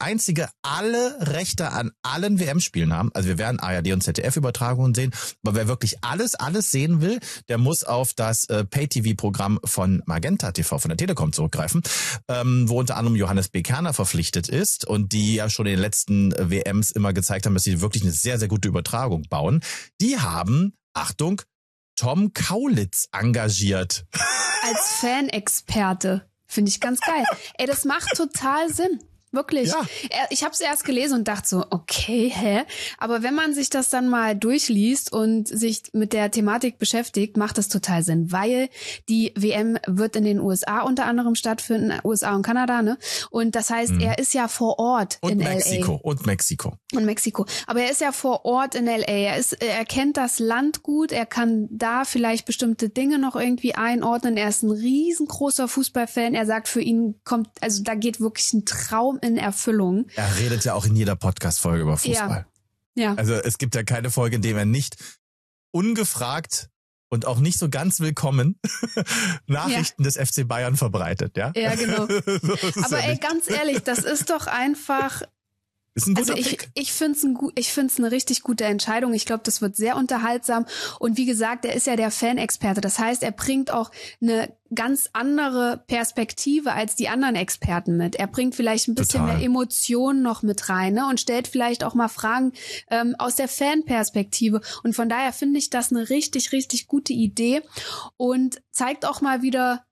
einzige alle Rechte an allen WM-Spielen haben. Also wir werden ARD und ZDF-Übertragungen sehen. Aber wer wirklich alles sehen will, der muss auf das Pay-TV-Programm von Magenta TV, von der Telekom zurückgreifen, wo unter anderem Johannes B. Kerner verpflichtet ist und die ja schon in den letzten WMs immer gezeigt haben, dass sie wirklich eine sehr, sehr gute Übertragung bauen. Die haben, Achtung, Tom Kaulitz engagiert. Als Fanexperte. Finde ich ganz geil. Ey, das macht total Sinn. Wirklich. Ja. Ich habe es erst gelesen und dachte so, okay, Aber wenn man sich das dann mal durchliest und sich mit der Thematik beschäftigt, macht das total Sinn, weil die WM wird in den USA unter anderem stattfinden, USA und Kanada, ne? Und das heißt, er ist ja vor Ort in Mexiko. LA. Und Mexiko. Aber er ist ja vor Ort in LA. Er kennt das Land gut, er kann da vielleicht bestimmte Dinge noch irgendwie einordnen. Er ist ein riesengroßer Fußballfan. Er sagt, für ihn da geht wirklich ein Traum in Erfüllung. Er redet ja auch in jeder Podcast-Folge über Fußball. Ja. Also es gibt ja keine Folge, in der er nicht ungefragt und auch nicht so ganz willkommen Nachrichten des FC Bayern verbreitet. Ja, genau. Aber ganz ehrlich, das ist doch einfach... Ist ein guter Pick. Ich finde es eine richtig gute Entscheidung. Ich glaube, das wird sehr unterhaltsam. Und wie gesagt, er ist ja der Fanexperte. Das heißt, er bringt auch eine ganz andere Perspektive als die anderen Experten mit. Er bringt vielleicht ein bisschen mehr Emotionen noch mit rein, ne? Und stellt vielleicht auch mal Fragen aus der Fanperspektive. Und von daher finde ich das eine richtig, richtig gute Idee und zeigt auch mal wieder,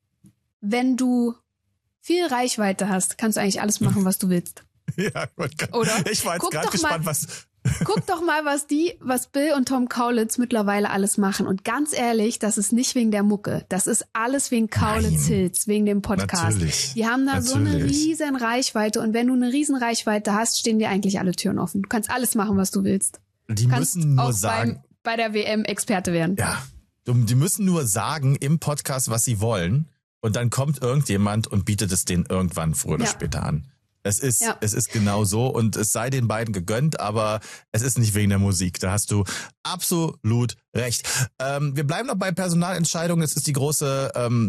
wenn du viel Reichweite hast, kannst du eigentlich alles machen, was du willst. Ja, oder? Ich war jetzt gerade gespannt, was... Guck doch mal, was Bill und Tom Kaulitz mittlerweile alles machen. Und ganz ehrlich, das ist nicht wegen der Mucke. Das ist alles wegen Kaulitz Hills, wegen dem Podcast. Natürlich. Die haben da so eine riesen Reichweite. Und wenn du eine riesen Reichweite hast, stehen dir eigentlich alle Türen offen. Du kannst alles machen, was du willst. Die müssen nur sagen... bei der WM Experte werden. Ja, die müssen nur sagen im Podcast, was sie wollen. Und dann kommt irgendjemand und bietet es denen irgendwann früher oder später an. Es ist genau so und es sei den beiden gegönnt, aber es ist nicht wegen der Musik. Da hast du absolut recht. Wir bleiben noch bei Personalentscheidungen. Es ist die große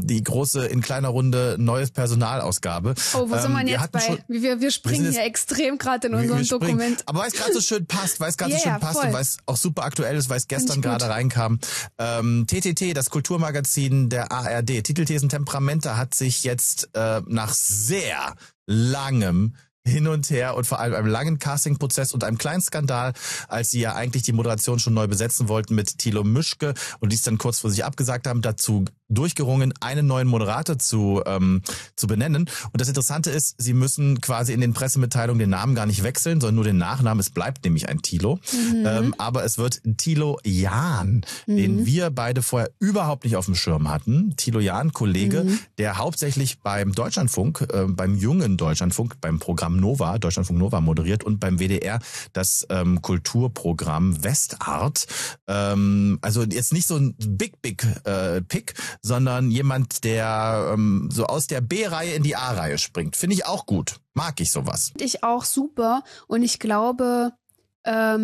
in kleiner Runde neues Personalausgabe. Oh, wo sind wir jetzt bei? Wir springen hier extrem gerade in unserem Dokument. Aber weil es gerade so schön passt, und weil es auch super aktuell ist, weil es gestern gerade reinkam. TTT, das Kulturmagazin der ARD, Titelthesen Temperamente, hat sich jetzt nach sehr langem hin und her und vor allem einem langen Castingprozess und einem kleinen Skandal, als sie ja eigentlich die Moderation schon neu besetzen wollten mit Thilo Mischke und dies dann kurz vor sich abgesagt haben, dazu durchgerungen, einen neuen Moderator zu benennen. Und das Interessante ist, sie müssen quasi in den Pressemitteilungen den Namen gar nicht wechseln, sondern nur den Nachnamen. Es bleibt nämlich ein Thilo. Aber es wird Thilo Jahn, den wir beide vorher überhaupt nicht auf dem Schirm hatten. Thilo Jahn, Kollege, der hauptsächlich beim Deutschlandfunk, beim jungen Deutschlandfunk, beim Programm Nova, Deutschlandfunk Nova moderiert und beim WDR das Kulturprogramm Westart. Also jetzt nicht so ein Big Pick, sondern jemand, der so aus der B-Reihe in die A-Reihe springt. Finde ich auch gut. Mag ich sowas. Ich auch super. Und ich glaube, der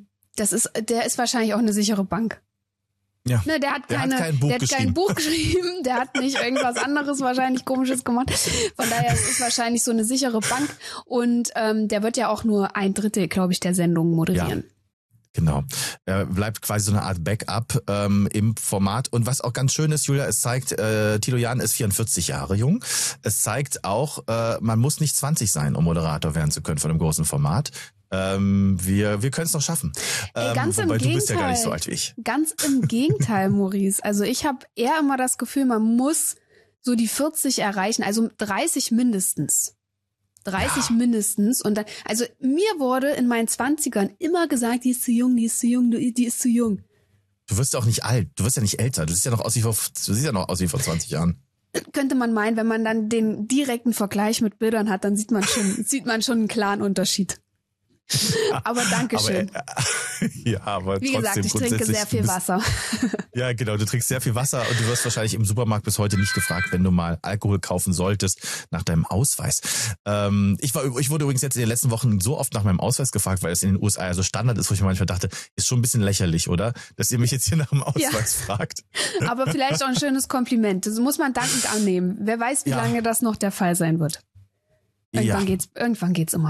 ist wahrscheinlich auch eine sichere Bank. Ja. Ne, der hat kein Buch geschrieben, der hat nicht irgendwas anderes wahrscheinlich Komisches gemacht. Von daher ist es wahrscheinlich so eine sichere Bank. Und der wird ja auch nur 1/3, glaube ich, der Sendung moderieren. Ja. Genau. Er bleibt quasi so eine Art Backup im Format. Und was auch ganz schön ist, Julia, es zeigt, Thilo Jahn ist 44 Jahre jung. Es zeigt auch, man muss nicht 20 sein, um Moderator werden zu können von einem großen Format. Wir können es noch schaffen. Ganz im Wobei Gegenteil. Du bist ja gar nicht so alt wie ich. Ganz im Gegenteil, Maurice. Also ich habe eher immer das Gefühl, man muss so die 40 erreichen, also 30 mindestens. 30 mindestens. Und dann, also mir wurde in meinen 20ern immer gesagt, die ist zu jung, die ist zu jung, die ist zu jung. Du wirst ja auch nicht alt, du wirst ja nicht älter. Du siehst ja noch aus wie vor 20 Jahren. Könnte man meinen, wenn man dann den direkten Vergleich mit Bildern hat, dann sieht man schon einen klaren Unterschied. Aber Dankeschön. Aber wie gesagt, ich trinke sehr viel Wasser. Ja, genau, du trinkst sehr viel Wasser und du wirst wahrscheinlich im Supermarkt bis heute nicht gefragt, wenn du mal Alkohol kaufen solltest, nach deinem Ausweis. Ich wurde übrigens jetzt in den letzten Wochen so oft nach meinem Ausweis gefragt, weil es in den USA ja so Standard ist, wo ich mir manchmal dachte, ist schon ein bisschen lächerlich, oder? Dass ihr mich jetzt hier nach dem Ausweis fragt. Aber vielleicht auch ein schönes Kompliment. Das muss man dankend annehmen. Wer weiß, wie lange das noch der Fall sein wird. Irgendwann geht's immer